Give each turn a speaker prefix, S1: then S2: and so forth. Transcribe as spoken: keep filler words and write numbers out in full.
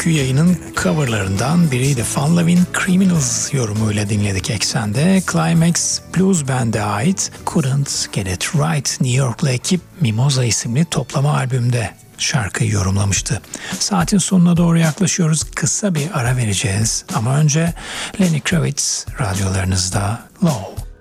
S1: bugünkü yayının coverlarından biriydi. Fun Lovin' Criminals yorumuyla dinledik Eksen'de. Climax Blues Band'e ait Couldn't Get It Right New York'lu ekip Mimosa isimli toplama albümde şarkıyı yorumlamıştı. Saatin sonuna doğru yaklaşıyoruz. Kısa bir ara vereceğiz. Ama önce Lenny Kravitz radyolarınızda Low.